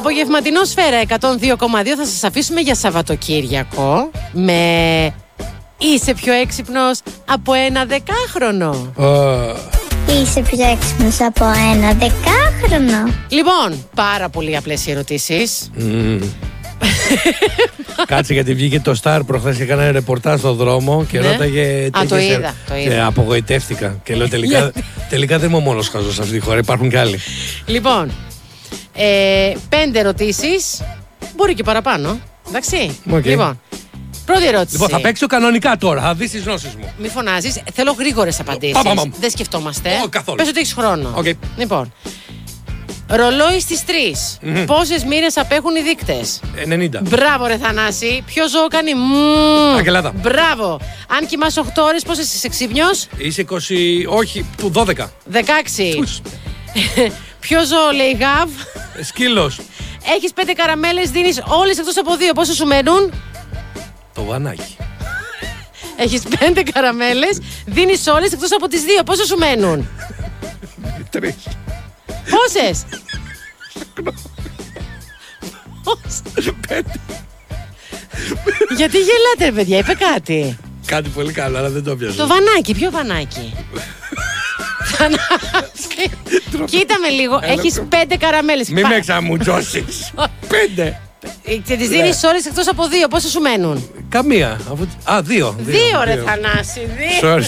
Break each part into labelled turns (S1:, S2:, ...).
S1: Απογευματινό Σφαίρα 102,2 θα σας αφήσουμε για Σαββατοκύριακο με είσαι πιο έξυπνος από ένα 10χρονο.
S2: Είσαι πιο έξυπνος από ένα 10χρονο.
S1: Λοιπόν, πάρα πολύ απλές οι ερωτήσεις.
S3: Κάτσε, γιατί βγήκε το Star προχθές και έκανε ρεπορτάζ στον δρόμο και ρώταγε.
S1: Το είδα.
S3: Και απογοητεύτηκα. Και λέω τελικά δεν είμαι ο μόνος χαζός σε αυτή τη χώρα, υπάρχουν κι άλλοι.
S1: Λοιπόν, 5 ερωτήσεις. Μπορεί και παραπάνω. Εντάξει.
S3: Okay.
S1: Λοιπόν, πρώτη ερώτηση.
S3: Λοιπόν, θα παίξω κανονικά τώρα, θα δεις τις γνώσεις μου.
S1: Μη φωνάζεις. Θέλω γρήγορες απαντήσεις. Δεν σκεφτόμαστε.
S3: Καθόλου.
S1: Πες ότι έχεις χρόνο.
S3: Okay.
S1: Λοιπόν, ρολόι στις 3. Πόσες μοίρες απέχουν οι δείκτες?
S3: 90.
S1: Μπράβο, ρε Θανάση. Ποιο ζώο κάνει
S3: Αγγελάδα.
S1: Μπράβο. Αν κοιμάσαι 8 ώρες, πόσες είσαι ξύπνιος?
S3: Είσαι 20. Όχι, 12.
S1: 16. Ποιο ζώο λέει γαβ?
S3: Σκύλος.
S1: Έχεις 5 καραμέλες, δίνεις όλες εκτός από 2. Πόσο σου μένουν?
S3: Το βανάκι.
S1: Έχεις 5 καραμέλες, δίνεις όλες εκτός από τις 2. Πόσο σου μένουν?
S3: 3.
S1: Πόσες?
S3: 5.
S1: Γιατί γελάτε, ρε παιδιά, είπε κάτι.
S3: Κάτι πολύ καλό, αλλά δεν το πιάσα.
S1: Το βανάκι, ποιο βανάκι? Κοίτα με λίγο, έχεις 5 καραμέλες.
S3: Μη με ξαμουτζώσεις. 5.
S1: Και τις δίνεις όλες εκτός από 2. Πόσο σου μένουν?
S3: Καμία. 2.
S1: 2 ρε Θανάση, 2.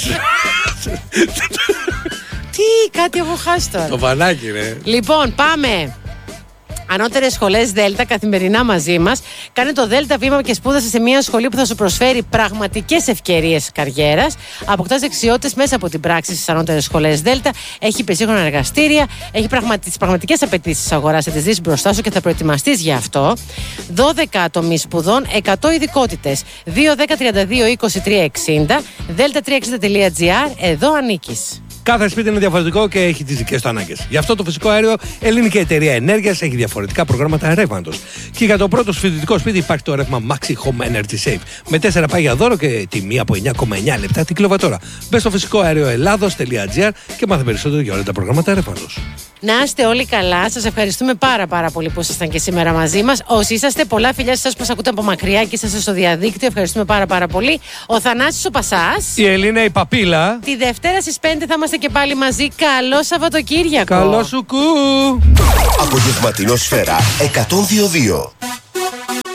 S1: Τι, κάτι έχω χάσει τώρα.
S3: Το βανάκι, ρε.
S1: Λοιπόν, πάμε. Ανώτερες σχολές Δέλτα, καθημερινά μαζί μας. Κάνε το Δέλτα βήμα και σπούδασε σε μια σχολή που θα σου προσφέρει πραγματικές ευκαιρίες καριέρας. Αποκτάς δεξιότητες μέσα από την πράξη στις ανώτερες σχολές Δέλτα. Έχει υπερσύγχρονα εργαστήρια. Έχει τις πραγματικές απαιτήσεις της αγοράς. Θα τις δεις μπροστά σου και θα προετοιμαστείς γι' αυτό. 12 ατομοί σπουδών, 100 ειδικότητες. 2-10-32-23-60. Delta360.gr. Εδώ ανήκεις.
S3: Κάθε σπίτι είναι διαφορετικό και έχει τις δικές του ανάγκες. Γι' αυτό το φυσικό αέριο Ελληνική Εταιρεία Ενέργειας έχει διαφορετικά προγράμματα ρεύματος. Και για το πρώτο φοιτητικό σπίτι υπάρχει το ρεύμα Maxi Home Energy Save με 4 πάγια δώρο και τιμή από 9,9 λεπτά την κιλοβατόρα. Μπες στο φυσικό αέριο Ελλάδος.gr και μάθε περισσότερο για όλα τα προγράμματα ρεύματος.
S1: Να είστε όλοι καλά. Σας ευχαριστούμε πάρα πολύ που ήσασταν και σήμερα μαζί μας. Όσοι είσαστε, πολλά φιλιά σε εσάς που μας ακούτε από μακριά και είσαστε στο διαδίκτυο. Ευχαριστούμε πάρα πολύ. Ο Θανάσης ο Πασάς.
S3: Η Ελίνα η Παπίλα.
S1: Τη Δευτέρα στις 5 θα είμαστε και πάλι μαζί. Καλό Σαββατοκύριακο.
S3: Καλό σου κου.
S4: Απογευματινό Σφαίρα 102,2.